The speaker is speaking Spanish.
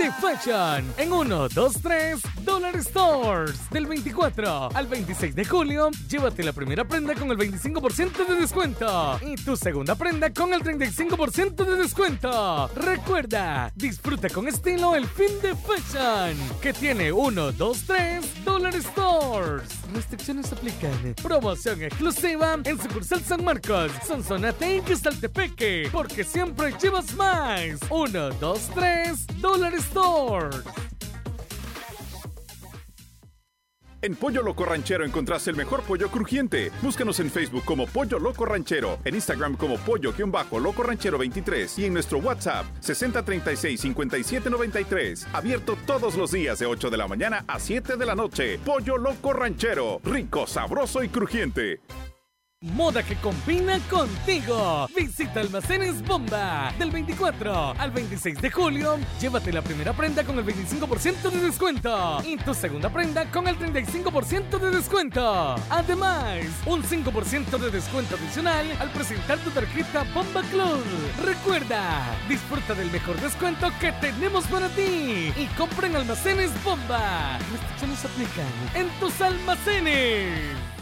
de fashion en 1, 2, 3 Dollar Stores. Del 24 al 26 de julio, llévate la primera prenda con el 25% de descuento y tu segunda prenda con el 35% de descuento. Recuerda, disfruta con estilo el fin de fashion que tiene 1, 2, 3 Dollar Stores. Restricciones aplican. Promoción exclusiva en sucursal San Marcos, Sonsonate y Quezaltepeque, porque siempre llevas más. 1, 2, 3 Dollar Stores. En Pollo Loco Ranchero encontrás el mejor pollo crujiente. Búscanos en Facebook como Pollo Loco Ranchero, en Instagram como Pollo-Loco Ranchero 23 y en nuestro WhatsApp 6036-5793. Abierto todos los días de 8 de la mañana a 7 de la noche. Pollo Loco Ranchero, rico, sabroso y crujiente. Moda que combina contigo. Visita Almacenes Bomba. Del 24 al 26 de julio, llévate la primera prenda con el 25% de descuento y tu segunda prenda con el 35% de descuento. Además, un 5% de descuento adicional al presentar tu tarjeta Bomba Club. Recuerda, disfruta del mejor descuento que tenemos para ti y compra en Almacenes Bomba. Restricciones aplican en tus almacenes.